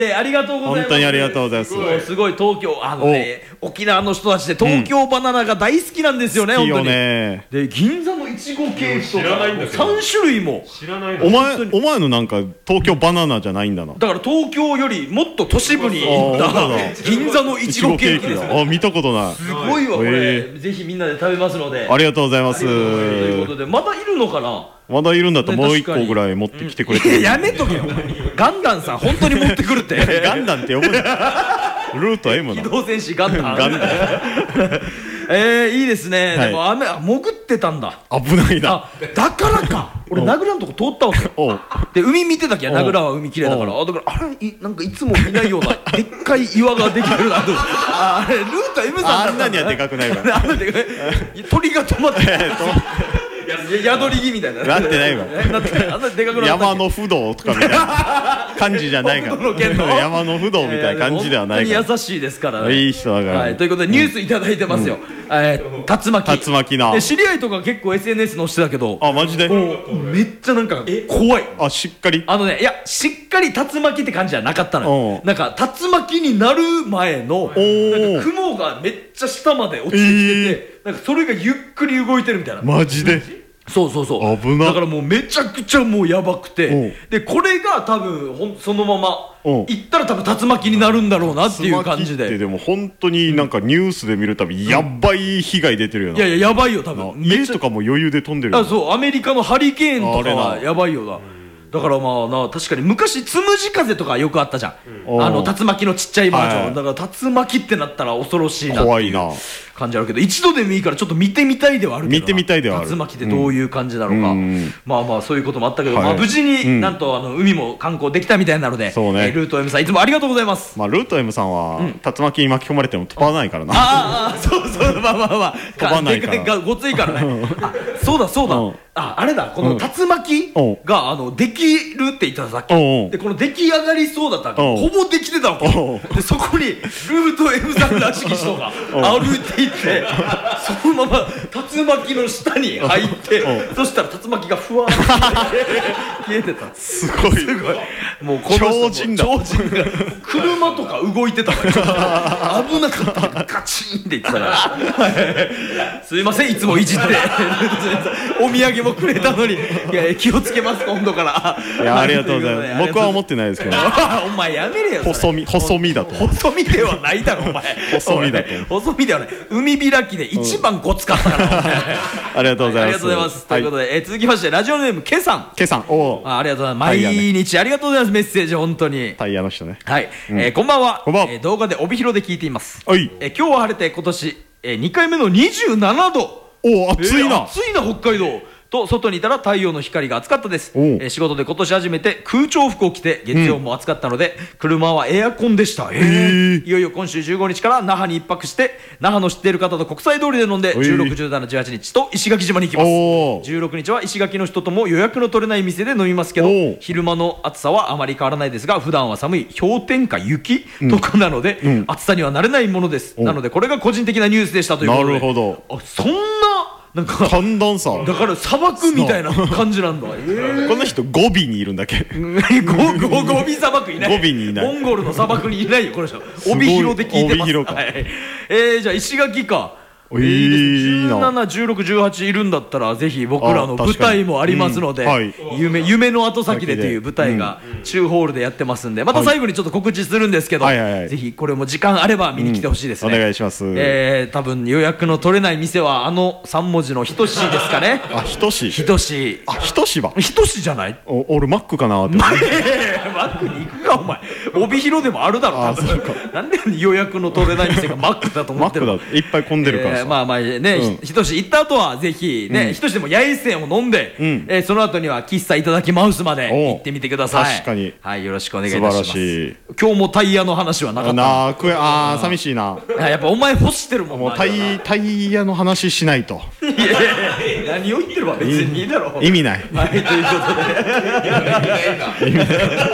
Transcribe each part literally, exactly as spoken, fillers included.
えありがとうございます。 本当にありがとうございます。 もうすごい東京、あのね、沖縄の人たちで東京バナナが大好きなんですよね、 好きよ本当に。 ね。 で、銀座のいちごケーキと知らないんだけどかさん種類も。 知らないの。 お前お前のなんか東京バナナじゃないんだな。 だから東京よりもっと都市部に行ったあ本当だ銀座のいちごケーキですよ。 だ。あ、見たことない。 すごいわこへれ。ぜひみんなで食べますので。 ありがとうございます。 ということで、まだいるのかな。 まだいるんだったらねもう一個ぐらい持ってきてくれている。 ややめとけよ。ガンダンさん本当に持ってくるってガンダンって呼ぶな。ルート M な機動戦士ガンダンガンダンえー、いいですね、 はいでも雨あ潜ってたんだ。 危ないな。 あだからか俺名倉のとこ通ったわけよ。 おうで海見てたきや、 お名倉は海綺麗だから、あだからあれいなんかいつも見ないようなでっかい岩ができてるなと。ああれルート M さんだったあんなにはでかくないわ。 あんなでかい鳥が止まってや宿り木みたいななってないわ。 えなってないあんなでかくなったっけ山の不動とかみたいな感じじゃないか北斗の拳のら。山の不動みたいな感じではないから。 本当に優しいですからね。 いい人だから。 はい、ということでニュースいただいてますよ、えー竜巻竜巻なで知り合いとか結構 エスエヌエス 載してたけど、 あ、マジで。 もうめっちゃなんか怖い。 あ、しっかり。 あのね、いやしっかり竜巻って感じじゃなかったのよ。 うんなんか竜巻になる前のーなんか雲がめっちゃ下まで落ちてきてて、なんかそれがゆっくり動いてるみたいな。 マジで。 そうそうそう危なだからもうめちゃくちゃもうやばくて、でこれが多分ほんそのままうん行ったら多分竜巻になるんだろうなっていう感じ竜巻ってで。 でも本当になんかニュースで見るたびやばい被害出てるよな。 いやいややばいよ多分。 家とかも余裕で飛んでるよあそうアメリカのハリケーンとかはあれなやばいよな。だからまあな確かに昔つむじ風とかよくあったじゃん、 うんあの竜巻のちっちゃいバージョン、 はいだから竜巻ってなったら恐ろしいなっていう怖いな。 感じあるけど、一度でもいいからちょっと見てみたいではあるけどな。 見てみたいではある竜巻ってどういう感じなのか、 うんまあまあそういうこともあったけど、 はいまあ無事に、 うんなんとあの海も観光できたみたいなので、 そうねえールート M さんいつもありがとうございます。 まあルート M さんは竜巻に巻き込まれても飛ばないからな。 ああああそうそうまあまあまあ飛ばないからでかいごついからねあそうだそうだ、 うんああれだこの竜巻うんがあのできるって言ったさっき、 うんでこの出来上がりそうだったらうんほぼできてたわけよ。でそこにルート M さんらしき人が歩いていってそのまま竜巻の下に入ってうそしたら竜巻がふわーって消えてた。 すごい。 すごいもうこの人も超人だ超人が車とか動いてたから危なかったけどガチンって言ってたからはいすいませんいつもいじってお土産もくれたのにいや気をつけます今度から。 いやありがとうございます。僕は思ってないですけど。 お前やめれよそれ細身細身だと。 細身ではないだろお前細身だと細身ではない海開きで一番ごつかったからお前ありがとうございます。 ありがとうございます。ということで、えー続きましてラジオネームケさん。 ケさん、おお。 あありがとうございます。 タイヤね毎日ありがとうございますメッセージ本当に。 タイヤの人ね。 はい、えーこんばんは。 こんばんはえー動画で帯広で聞いています。 はい。 えー今日は晴れて今年、えーにかいめのにじゅうななど。 おお、暑いな。 えー暑いな北海道と外にいたら太陽の光が暑かったです。 おうえー仕事で今年初めて空調服を着て月曜も暑かったので、車はエアコンでした。えーーいよいよ今週じゅうごにちから那覇に一泊して那覇の知っている方と国際通りで飲んでおいじゅうろく、じゅうなな、じゅうはちにちと石垣島に行きます。 おお。 じゅうろくにちは石垣の人とも予約の取れない店で飲みますけどおう昼間の暑さはあまり変わらないですが普段は寒い氷点下雪とかなので、 うん暑さには慣れないものです。 おなのでこれが個人的なニュースでしたということで。 なるほど。 あそんななんか寒暖差。 だから砂漠みたいな感じなんだ。えこの人語尾にいるんだっけ。 ー、ゴゴゴビ砂漠いない。 ゴビにいないモンゴルの砂漠にいないよこの人。 ごい帯広で聞いてます。 帯広かはい、えー、じゃあ石垣か。 いいじゅうなな。 な、じゅうろく、じゅうはちいるんだったらぜひ僕らのあ舞台もありますので、 確かにうん夢夢の後先でという舞台が中ホールでやってますんで、また最後にちょっと告知するんですけど、 はいはいはいぜひこれも時間あれば見に来てほしいですね。 お願いします。 えー、多分予約の取れない店はあのさん文字のひとしですかね。 あ、ひとし。 ひとし。 あ、ひとしば。 ひとしじゃない？ お、俺マックかなって。 マックに行くかお前。帯広でもあるだろ多分。なんで予約の取れない店がマックだと思マックってるの？ だ。いっぱい混んでるからさ。 えーまあまあね、 うんひひとし行った後はぜひね、ひとしでも八重線を飲んで、 うんえーその後には喫茶いただきマウスまでお行ってみてください。 確かにはい、よろしくお願いいたします。 素晴らしい。 今日もタイヤの話はなかったな。 なあ、くえ、あー、寂しいな。 あやっぱお前欲してるもんな。 もうタイ、タイヤの話しないと。 いやいやいや何を言ってるわ別にいいだろう。 意味ない。 はい、ということで。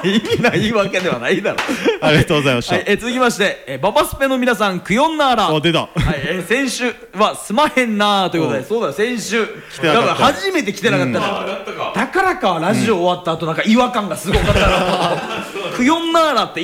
意味ないわけではないだろ。 ありがとうございました。 はい、え続きまして、えババスペの皆さん、クヨンナーラ。 あ、出た。 はい、え先週はすまへんなーということで、そうだ、先週てなかっただから初めて来てなかったら、だからかラジオ終わった後なんか違和感がすごかったな。クヨンナーラって